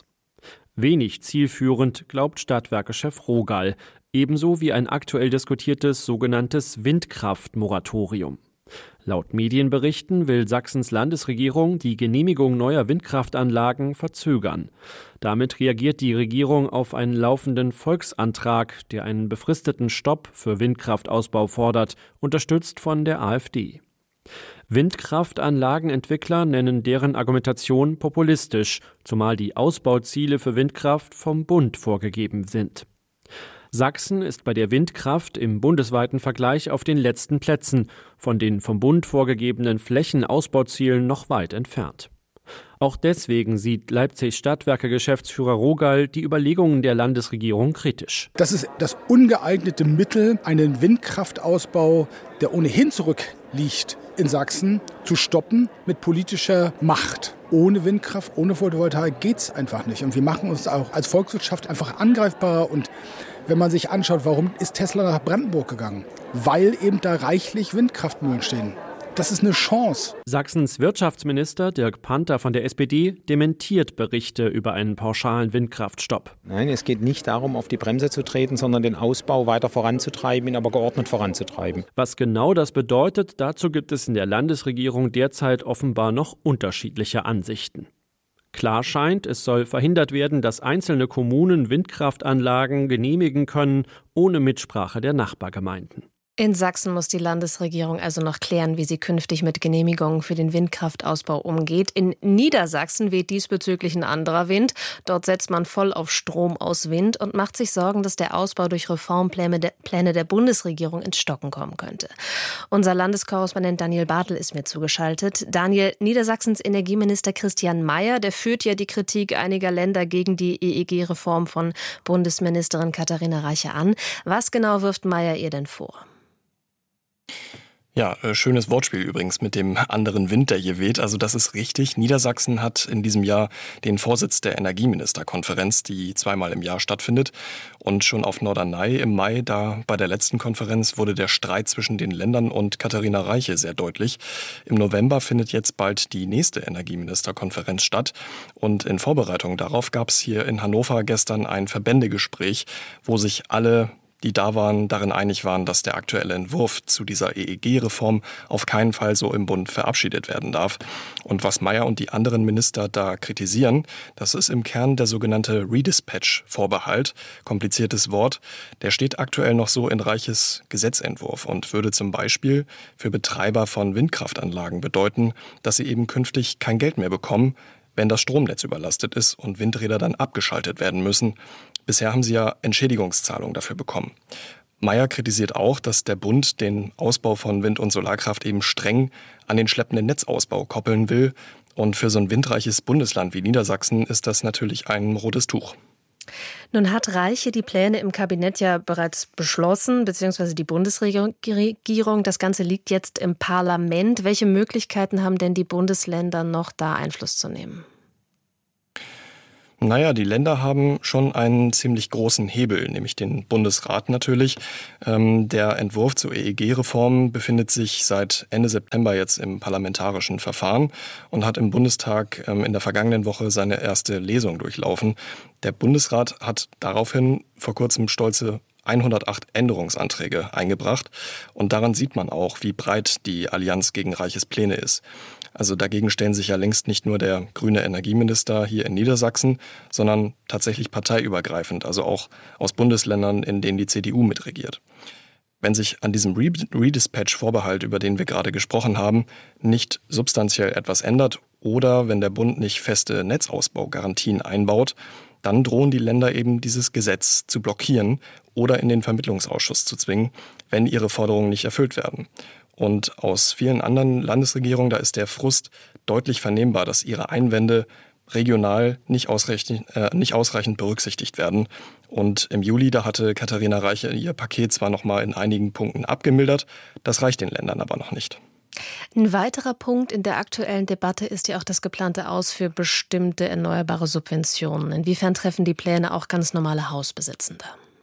Wenig zielführend, glaubt Stadtwerkechef Rogal, ebenso wie ein aktuell diskutiertes sogenanntes Windkraftmoratorium. Laut Medienberichten will Sachsens Landesregierung die Genehmigung neuer Windkraftanlagen verzögern. Damit reagiert die Regierung auf einen laufenden Volksantrag, der einen befristeten Stopp für Windkraftausbau fordert, unterstützt von der AfD. Windkraftanlagenentwickler nennen deren Argumentation populistisch, zumal die Ausbauziele für Windkraft vom Bund vorgegeben sind. Sachsen ist bei der Windkraft im bundesweiten Vergleich auf den letzten Plätzen, von den vom Bund vorgegebenen Flächenausbauzielen noch weit entfernt. Auch deswegen sieht Leipzigs Stadtwerke-Geschäftsführer Rogal die Überlegungen der Landesregierung kritisch. Das ist das ungeeignete Mittel, einen Windkraftausbau, der ohnehin zurückliegt in Sachsen, zu stoppen mit politischer Macht. Ohne Windkraft, ohne Photovoltaik geht es einfach nicht. Und wir machen uns auch als Volkswirtschaft einfach angreifbarer. Und wenn man sich anschaut, warum ist Tesla nach Brandenburg gegangen? Weil eben da reichlich Windkraftmühlen stehen. Das ist eine Chance. Sachsens Wirtschaftsminister Dirk Panther von der S P D dementiert Berichte über einen pauschalen Windkraftstopp. Nein, es geht nicht darum, auf die Bremse zu treten, sondern den Ausbau weiter voranzutreiben, ihn aber geordnet voranzutreiben. Was genau das bedeutet, dazu gibt es in der Landesregierung derzeit offenbar noch unterschiedliche Ansichten. Klar scheint, es soll verhindert werden, dass einzelne Kommunen Windkraftanlagen genehmigen können, ohne Mitsprache der Nachbargemeinden. In Sachsen muss die Landesregierung also noch klären, wie sie künftig mit Genehmigungen für den Windkraftausbau umgeht. In Niedersachsen weht diesbezüglich ein anderer Wind. Dort setzt man voll auf Strom aus Wind und macht sich Sorgen, dass der Ausbau durch Reformpläne der Bundesregierung ins Stocken kommen könnte. Unser Landeskorrespondent Daniel Bartel ist mir zugeschaltet. Daniel, Niedersachsens Energieminister Christian Mayer, der führt ja die Kritik einiger Länder gegen die E E G-Reform von Bundesministerin Katharina Reiche an. Was genau wirft Mayer ihr denn vor? Ja, äh, schönes Wortspiel übrigens mit dem anderen Wind, der hier weht. Also das ist richtig. Niedersachsen hat in diesem Jahr den Vorsitz der Energieministerkonferenz, die zweimal im Jahr stattfindet. Und schon auf Norderney im Mai, da bei der letzten Konferenz, wurde der Streit zwischen den Ländern und Katharina Reiche sehr deutlich. Im November findet jetzt bald die nächste Energieministerkonferenz statt. Und in Vorbereitung darauf gab es hier in Hannover gestern ein Verbändegespräch, wo sich alle die da waren, darin einig waren, dass der aktuelle Entwurf zu dieser E E G-Reform auf keinen Fall so im Bund verabschiedet werden darf. Und was Mayer und die anderen Minister da kritisieren, das ist im Kern der sogenannte Redispatch-Vorbehalt, kompliziertes Wort. Der steht aktuell noch so in Reiches Gesetzentwurf und würde zum Beispiel für Betreiber von Windkraftanlagen bedeuten, dass sie eben künftig kein Geld mehr bekommen, wenn das Stromnetz überlastet ist und Windräder dann abgeschaltet werden müssen. Bisher haben sie ja Entschädigungszahlungen dafür bekommen. Mayer kritisiert auch, dass der Bund den Ausbau von Wind- und Solarkraft eben streng an den schleppenden Netzausbau koppeln will. Und für so ein windreiches Bundesland wie Niedersachsen ist das natürlich ein rotes Tuch. Nun hat Reiche die Pläne im Kabinett ja bereits beschlossen, beziehungsweise die Bundesregierung. Das Ganze liegt jetzt im Parlament. Welche Möglichkeiten haben denn die Bundesländer noch, da Einfluss zu nehmen? Naja, die Länder haben schon einen ziemlich großen Hebel, nämlich den Bundesrat natürlich. Ähm, der Entwurf zur E E G-Reform befindet sich seit Ende September jetzt im parlamentarischen Verfahren und hat im Bundestag ähm, in der vergangenen Woche seine erste Lesung durchlaufen. Der Bundesrat hat daraufhin vor kurzem stolze hundertacht Änderungsanträge eingebracht. Und daran sieht man auch, wie breit die Allianz gegen Reiches Pläne ist. Also dagegen stellen sich ja längst nicht nur der grüne Energieminister hier in Niedersachsen, sondern tatsächlich parteiübergreifend, also auch aus Bundesländern, in denen die C D U mitregiert. Wenn sich an diesem Redispatch-Vorbehalt, über den wir gerade gesprochen haben, nicht substanziell etwas ändert oder wenn der Bund nicht feste Netzausbaugarantien einbaut, dann drohen die Länder eben dieses Gesetz zu blockieren oder in den Vermittlungsausschuss zu zwingen, wenn ihre Forderungen nicht erfüllt werden. Und aus vielen anderen Landesregierungen, da ist der Frust deutlich vernehmbar, dass ihre Einwände regional nicht ausreichend, äh, nicht ausreichend berücksichtigt werden. Und im Juli, da hatte Katharina Reiche ihr Paket zwar noch mal in einigen Punkten abgemildert, das reicht den Ländern aber noch nicht. Ein weiterer Punkt in der aktuellen Debatte ist ja auch das geplante Aus für bestimmte erneuerbare Subventionen. Inwiefern treffen die Pläne auch ganz normale Hausbesitzende?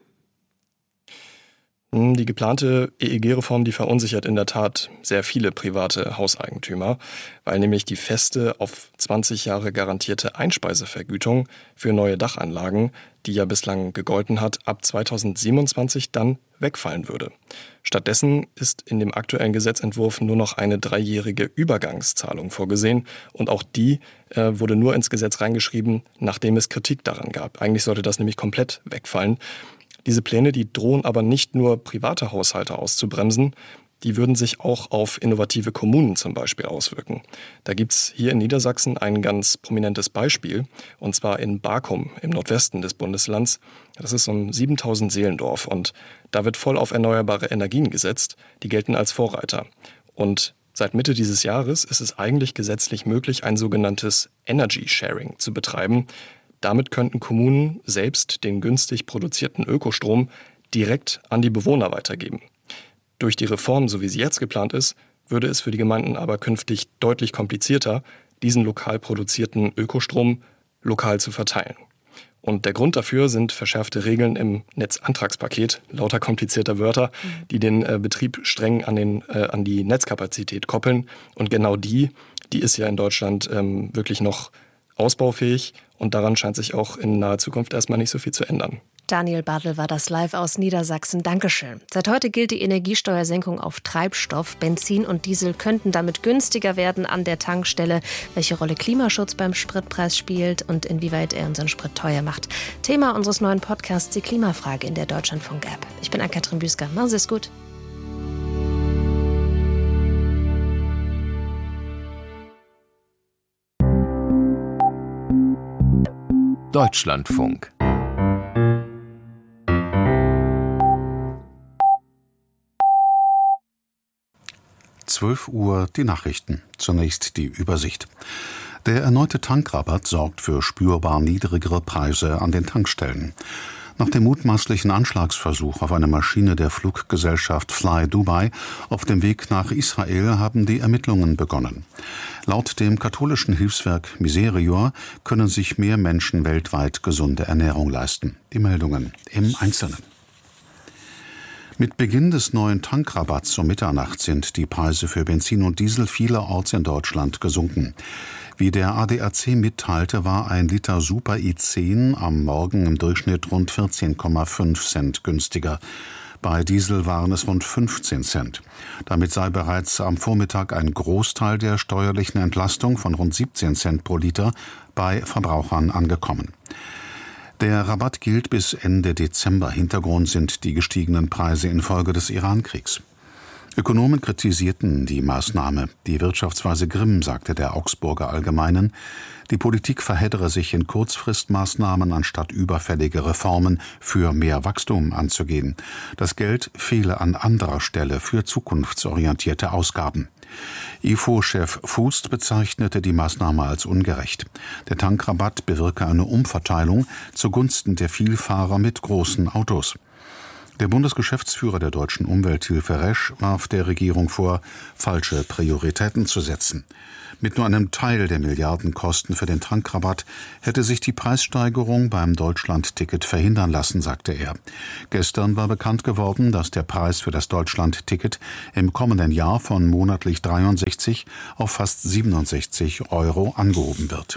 Die geplante E E G-Reform, die verunsichert in der Tat sehr viele private Hauseigentümer, weil nämlich die feste auf zwanzig Jahre garantierte Einspeisevergütung für neue Dachanlagen, die ja bislang gegolten hat, ab zweitausendsiebenundzwanzig dann wegfallen würde. Stattdessen ist in dem aktuellen Gesetzentwurf nur noch eine dreijährige Übergangszahlung vorgesehen und auch die äh, wurde nur ins Gesetz reingeschrieben, nachdem es Kritik daran gab. Eigentlich sollte das nämlich komplett wegfallen. Diese Pläne, die drohen aber nicht nur private Haushalte auszubremsen, die würden sich auch auf innovative Kommunen zum Beispiel auswirken. Da gibt's hier in Niedersachsen ein ganz prominentes Beispiel, und zwar in Barkum im Nordwesten des Bundeslands. Das ist so ein siebentausend Seelendorf und da wird voll auf erneuerbare Energien gesetzt. Die gelten als Vorreiter. Und seit Mitte dieses Jahres ist es eigentlich gesetzlich möglich, ein sogenanntes Energy Sharing zu betreiben. Damit könnten Kommunen selbst den günstig produzierten Ökostrom direkt an die Bewohner weitergeben. Durch die Reform, so wie sie jetzt geplant ist, würde es für die Gemeinden aber künftig deutlich komplizierter, diesen lokal produzierten Ökostrom lokal zu verteilen. Und der Grund dafür sind verschärfte Regeln im Netzantragspaket, lauter komplizierter Wörter, die den äh, Betrieb streng an, den, äh, an die Netzkapazität koppeln. Und genau die, die ist ja in Deutschland ähm, wirklich noch ausbaufähig und daran scheint sich auch in naher Zukunft erstmal nicht so viel zu ändern. Daniel Bartel war das live aus Niedersachsen. Dankeschön. Seit heute gilt die Energiesteuersenkung auf Treibstoff. Benzin und Diesel könnten damit günstiger werden an der Tankstelle. Welche Rolle Klimaschutz beim Spritpreis spielt und inwieweit er unseren Sprit teuer macht. Thema unseres neuen Podcasts, die Klimafrage in der Deutschlandfunk-App. Ich bin Ann-Kathrin Büsker. Machen Sie es gut. Deutschlandfunk. zwölf Uhr die Nachrichten. Zunächst die Übersicht. Der erneute Tankrabatt sorgt für spürbar niedrigere Preise an den Tankstellen. Nach dem mutmaßlichen Anschlagsversuch auf eine Maschine der Fluggesellschaft Fly Dubai auf dem Weg nach Israel haben die Ermittlungen begonnen. Laut dem katholischen Hilfswerk Miserior können sich mehr Menschen weltweit gesunde Ernährung leisten. Die Meldungen im Einzelnen. Mit Beginn des neuen Tankrabatts um Mitternacht sind die Preise für Benzin und Diesel vielerorts in Deutschland gesunken. Wie der A D A C mitteilte, war ein Liter Super I zehn am Morgen im Durchschnitt rund vierzehn Komma fünf Cent günstiger. Bei Diesel waren es rund fünfzehn Cent. Damit sei bereits am Vormittag ein Großteil der steuerlichen Entlastung von rund siebzehn Cent pro Liter bei Verbrauchern angekommen. Der Rabatt gilt bis Ende Dezember. Hintergrund sind die gestiegenen Preise infolge des Iran-Kriegs. Ökonomen kritisierten die Maßnahme. Die Wirtschaftsweise Grimm sagte der Augsburger Allgemeinen, die Politik verheddere sich in Kurzfristmaßnahmen, anstatt überfällige Reformen für mehr Wachstum anzugehen. Das Geld fehle an anderer Stelle für zukunftsorientierte Ausgaben. I F O-Chef Fußt bezeichnete die Maßnahme als ungerecht. Der Tankrabatt bewirke eine Umverteilung zugunsten der Vielfahrer mit großen Autos. Der Bundesgeschäftsführer der Deutschen Umwelthilfe Resch warf der Regierung vor, falsche Prioritäten zu setzen. Mit nur einem Teil der Milliardenkosten für den Tankrabatt hätte sich die Preissteigerung beim Deutschland-Ticket verhindern lassen, sagte er. Gestern war bekannt geworden, dass der Preis für das Deutschland-Ticket im kommenden Jahr von monatlich dreiundsechzig auf fast siebenundsechzig Euro angehoben wird.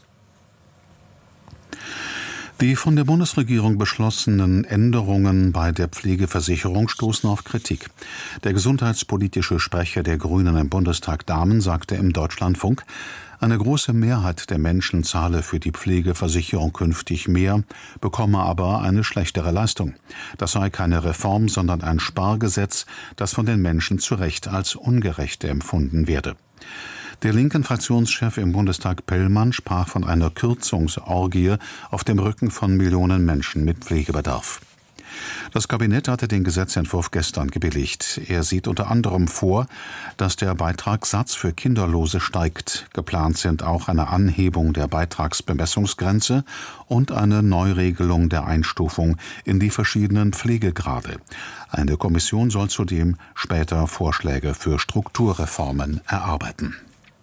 Die von der Bundesregierung beschlossenen Änderungen bei der Pflegeversicherung stoßen auf Kritik. Der gesundheitspolitische Sprecher der Grünen im Bundestag Dahmen sagte im Deutschlandfunk, eine große Mehrheit der Menschen zahle für die Pflegeversicherung künftig mehr, bekomme aber eine schlechtere Leistung. Das sei keine Reform, sondern ein Spargesetz, das von den Menschen zu Recht als ungerecht empfunden werde. Der linken Fraktionschef im Bundestag Pellmann sprach von einer Kürzungsorgie auf dem Rücken von Millionen Menschen mit Pflegebedarf. Das Kabinett hatte den Gesetzentwurf gestern gebilligt. Er sieht unter anderem vor, dass der Beitragssatz für Kinderlose steigt. Geplant sind auch eine Anhebung der Beitragsbemessungsgrenze und eine Neuregelung der Einstufung in die verschiedenen Pflegegrade. Eine Kommission soll zudem später Vorschläge für Strukturreformen erarbeiten.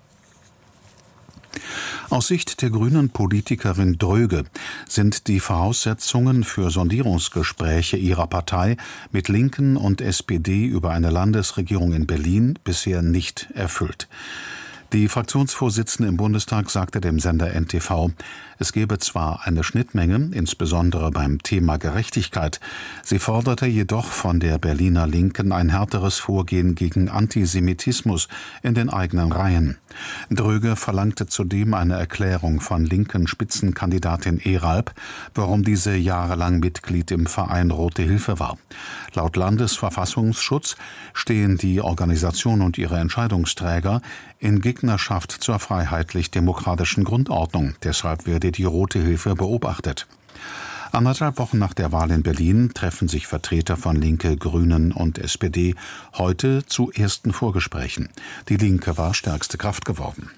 Aus Sicht der grünen Politikerin Dröge sind die Voraussetzungen für Sondierungsgespräche ihrer Partei mit Linken und S P D über eine Landesregierung in Berlin bisher nicht erfüllt. Die Fraktionsvorsitzende im Bundestag sagte dem Sender N T V, es gebe zwar eine Schnittmenge, insbesondere beim Thema Gerechtigkeit, sie forderte jedoch von der Berliner Linken ein härteres Vorgehen gegen Antisemitismus in den eigenen Reihen. Dröge verlangte zudem eine Erklärung von linken Spitzenkandidatin Eralb, warum diese jahrelang Mitglied im Verein Rote Hilfe war. Laut Landesverfassungsschutz stehen die Organisation und ihre Entscheidungsträger in Gegnerschaft zur freiheitlich-demokratischen Grundordnung. Deshalb werde die Rote Hilfe beobachtet. Anderthalb Wochen nach der Wahl in Berlin treffen sich Vertreter von Linke, Grünen und S P D heute zu ersten Vorgesprächen. Die Linke war stärkste Kraft geworden.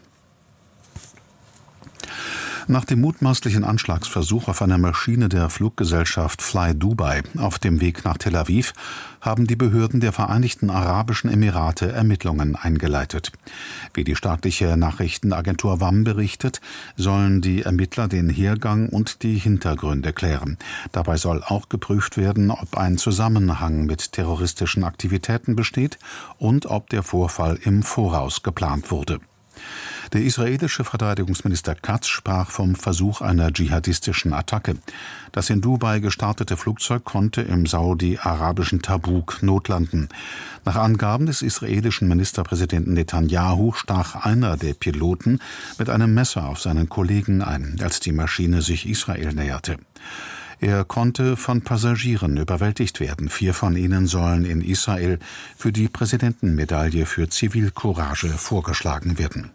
Nach dem mutmaßlichen Anschlagsversuch auf einer Maschine der Fluggesellschaft Fly Dubai auf dem Weg nach Tel Aviv haben die Behörden der Vereinigten Arabischen Emirate Ermittlungen eingeleitet. Wie die staatliche Nachrichtenagentur W A M berichtet, sollen die Ermittler den Hergang und die Hintergründe klären. Dabei soll auch geprüft werden, ob ein Zusammenhang mit terroristischen Aktivitäten besteht und ob der Vorfall im Voraus geplant wurde. Der israelische Verteidigungsminister Katz sprach vom Versuch einer dschihadistischen Attacke. Das in Dubai gestartete Flugzeug konnte im saudi-arabischen Tabuk notlanden. Nach Angaben des israelischen Ministerpräsidenten Netanyahu stach einer der Piloten mit einem Messer auf seinen Kollegen ein, als die Maschine sich Israel näherte. Er konnte von Passagieren überwältigt werden. Vier von ihnen sollen in Israel für die Präsidentenmedaille für Zivilcourage vorgeschlagen werden.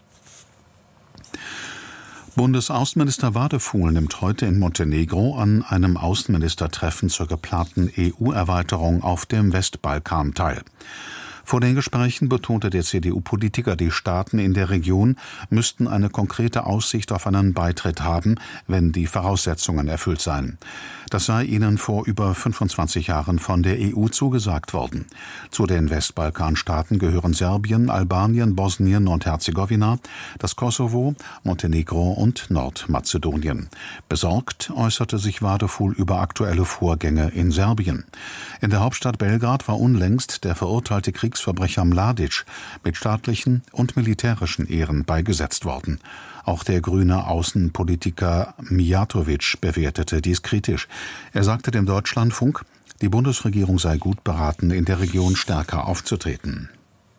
Bundesaußenminister Wadefuhl nimmt heute in Montenegro an einem Außenministertreffen zur geplanten E U-Erweiterung auf dem Westbalkan teil. Vor den Gesprächen betonte der C D U-Politiker, die Staaten in der Region müssten eine konkrete Aussicht auf einen Beitritt haben, wenn die Voraussetzungen erfüllt seien. Das sei ihnen vor über fünfundzwanzig Jahren von der E U zugesagt worden. Zu den Westbalkanstaaten gehören Serbien, Albanien, Bosnien und Herzegowina, das Kosovo, Montenegro und Nordmazedonien. Besorgt äußerte sich Wadefuhl über aktuelle Vorgänge in Serbien. In der Hauptstadt Belgrad war unlängst der verurteilte Kriegsverbrecher Mladic mit staatlichen und militärischen Ehren beigesetzt worden. Auch der grüne Außenpolitiker Mijatovic bewertete dies kritisch. Er sagte dem Deutschlandfunk, die Bundesregierung sei gut beraten, in der Region stärker aufzutreten.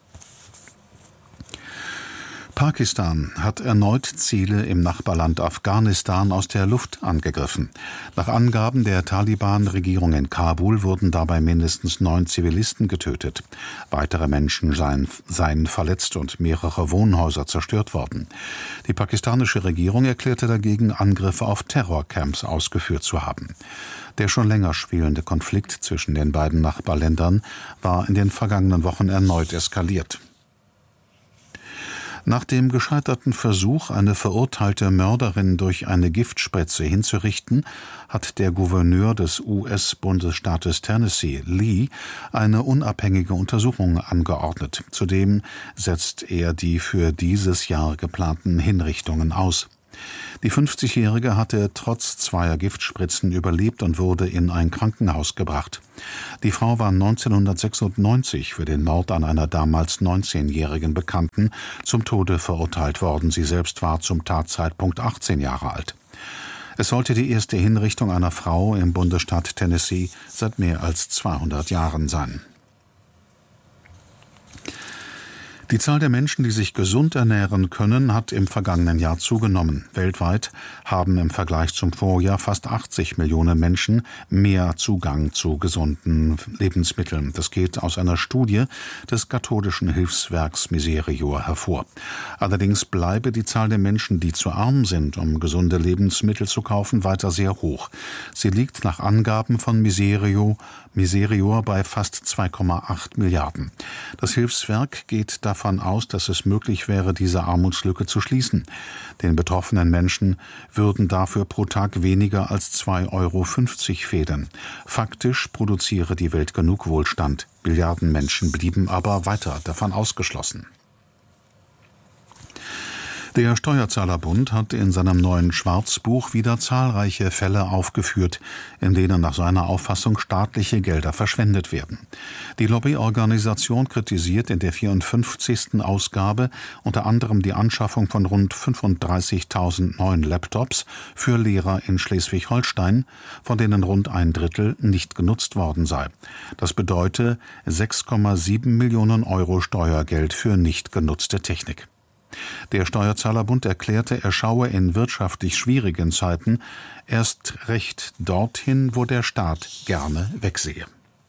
Pakistan hat erneut Ziele im Nachbarland Afghanistan aus der Luft angegriffen. Nach Angaben der Taliban-Regierung in Kabul wurden dabei mindestens neun Zivilisten getötet. Weitere Menschen seien, seien verletzt und mehrere Wohnhäuser zerstört worden. Die pakistanische Regierung erklärte dagegen, Angriffe auf Terrorcamps ausgeführt zu haben. Der schon länger schwelende Konflikt zwischen den beiden Nachbarländern war in den vergangenen Wochen erneut eskaliert. Nach dem gescheiterten Versuch, eine verurteilte Mörderin durch eine Giftspritze hinzurichten, hat der Gouverneur des U S-Bundesstaates Tennessee, Lee, eine unabhängige Untersuchung angeordnet. Zudem setzt er die für dieses Jahr geplanten Hinrichtungen aus. Die fünfzigjährige hatte trotz zweier Giftspritzen überlebt und wurde in ein Krankenhaus gebracht. Die Frau war neunzehnhundertsechsundneunzig für den Mord an einer damals neunzehnjährigen Bekannten zum Tode verurteilt worden. Sie selbst war zum Tatzeitpunkt achtzehn Jahre alt. Es sollte die erste Hinrichtung einer Frau im Bundesstaat Tennessee seit mehr als zweihundert Jahren sein. Die Zahl der Menschen, die sich gesund ernähren können, hat im vergangenen Jahr zugenommen. Weltweit haben im Vergleich zum Vorjahr fast achtzig Millionen Menschen mehr Zugang zu gesunden Lebensmitteln. Das geht aus einer Studie des katholischen Hilfswerks Miserior hervor. Allerdings bleibe die Zahl der Menschen, die zu arm sind, um gesunde Lebensmittel zu kaufen, weiter sehr hoch. Sie liegt nach Angaben von Miserior, Miserior bei fast zwei Komma acht Milliarden. Das Hilfswerk geht davon davon aus, dass es möglich wäre, diese Armutslücke zu schließen. Den betroffenen Menschen würden dafür pro Tag weniger als zwei Euro fünfzig fehlen. Faktisch produziere die Welt genug Wohlstand. Milliarden Menschen blieben aber weiter davon ausgeschlossen. Der Steuerzahlerbund hat in seinem neuen Schwarzbuch wieder zahlreiche Fälle aufgeführt, in denen nach seiner Auffassung staatliche Gelder verschwendet werden. Die Lobbyorganisation kritisiert in der vierundfünfzigsten Ausgabe unter anderem die Anschaffung von rund fünfunddreißigtausend neuen Laptops für Lehrer in Schleswig-Holstein, von denen rund ein Drittel nicht genutzt worden sei. Das bedeute sechs Komma sieben Millionen Euro Steuergeld für nicht genutzte Technik. Der Steuerzahlerbund erklärte, er schaue in wirtschaftlich schwierigen Zeiten erst recht dorthin, wo der Staat gerne wegsehe.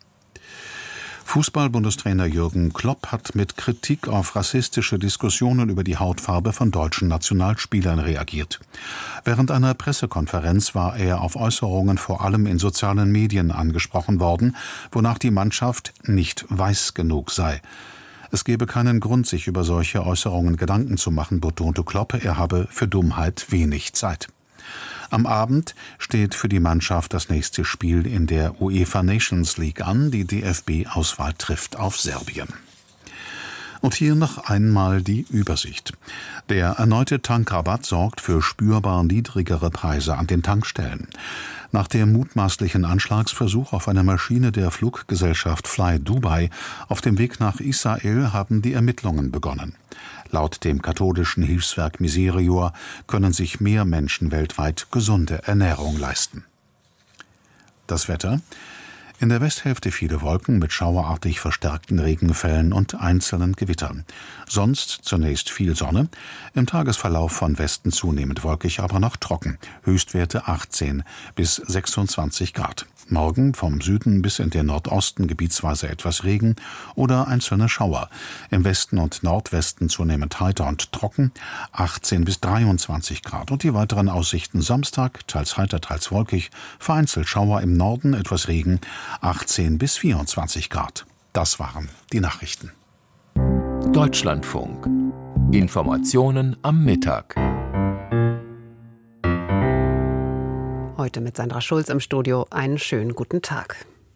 Fußball-Bundestrainer Jürgen Klopp hat mit Kritik auf rassistische Diskussionen über die Hautfarbe von deutschen Nationalspielern reagiert. Während einer Pressekonferenz war er auf Äußerungen vor allem in sozialen Medien angesprochen worden, wonach die Mannschaft nicht weiß genug sei. Es gebe keinen Grund, sich über solche Äußerungen Gedanken zu machen, betonte Klopp, er habe für Dummheit wenig Zeit. Am Abend steht für die Mannschaft das nächste Spiel in der UEFA Nations League an. Die D F B-Auswahl trifft auf Serbien. Und hier noch einmal die Übersicht. Der erneute Tankrabatt sorgt für spürbar niedrigere Preise an den Tankstellen. Nach dem mutmaßlichen Anschlagsversuch auf eine Maschine der Fluggesellschaft Fly Dubai auf dem Weg nach Israel haben die Ermittlungen begonnen. Laut dem katholischen Hilfswerk Miserior können sich mehr Menschen weltweit gesunde Ernährung leisten. Das Wetter: In der Westhälfte viele Wolken mit schauerartig verstärkten Regenfällen und einzelnen Gewittern. Sonst zunächst viel Sonne, im Tagesverlauf von Westen zunehmend wolkig, aber noch trocken. Höchstwerte achtzehn bis sechsundzwanzig Grad. Morgen vom Süden bis in den Nordosten gebietsweise etwas Regen oder einzelne Schauer. Im Westen und Nordwesten zunehmend heiter und trocken, achtzehn bis dreiundzwanzig Grad. Und die weiteren Aussichten: Samstag teils heiter, teils wolkig, vereinzelt Schauer im Norden, etwas Regen, achtzehn bis vierundzwanzig Grad. Das waren die Nachrichten. Deutschlandfunk. Informationen am Mittag. Heute mit Sandra Schulz im Studio. Einen schönen guten Tag.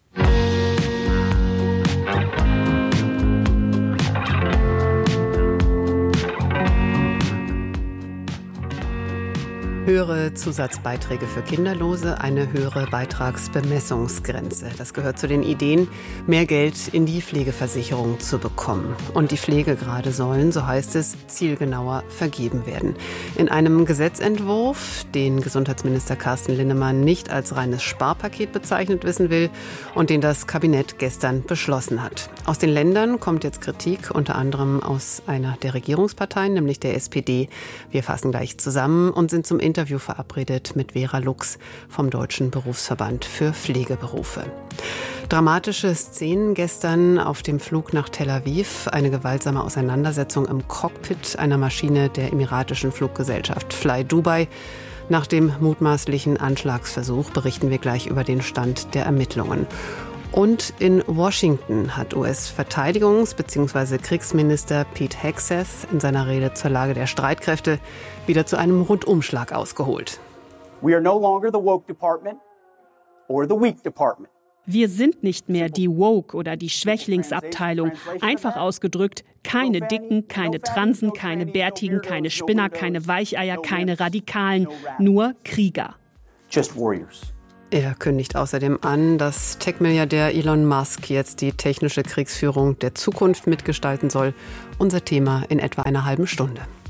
Höhere Zusatzbeiträge für Kinderlose, eine höhere Beitragsbemessungsgrenze. Das gehört zu den Ideen, mehr Geld in die Pflegeversicherung zu bekommen. Und die Pflegegrade sollen, so heißt es, zielgenauer vergeben werden. In einem Gesetzentwurf, den Gesundheitsminister Carsten Linnemann nicht als reines Sparpaket bezeichnet wissen will und den das Kabinett gestern beschlossen hat. Aus den Ländern kommt jetzt Kritik, unter anderem aus einer der Regierungsparteien, nämlich der S P D. Wir fassen gleich zusammen und sind zum Interview verabredet mit Vera Lux vom Deutschen Berufsverband für Pflegeberufe. Dramatische Szenen gestern auf dem Flug nach Tel Aviv. Eine gewaltsame Auseinandersetzung im Cockpit einer Maschine der emiratischen Fluggesellschaft Fly Dubai. Nach dem mutmaßlichen Anschlagsversuch berichten wir gleich über den Stand der Ermittlungen. Und in Washington hat U S-Verteidigungs- bzw. Kriegsminister Pete Hegseth in seiner Rede zur Lage der Streitkräfte wieder zu einem Rundumschlag ausgeholt. We are no longer the woke department or the weak department. Wir sind nicht mehr die Woke- oder die Schwächlingsabteilung. Einfach ausgedrückt, keine Dicken, keine Transen, keine Bärtigen, keine Spinner, keine Weicheier, keine Radikalen, nur Krieger. Just warriors. Er kündigt außerdem an, dass Tech-Milliardär Elon Musk jetzt die technische Kriegsführung der Zukunft mitgestalten soll. Unser Thema in etwa einer halben Stunde.